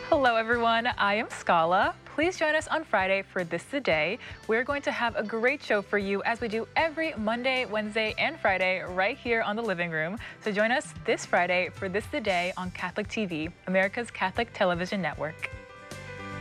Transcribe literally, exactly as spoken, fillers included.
Hello everyone, I am Scala. Please join us on Friday for This the Day. We're going to have a great show for you as we do every Monday, Wednesday, and Friday right here on The Living Room. So join us this Friday for This the Day on Catholic T V, America's Catholic Television Network.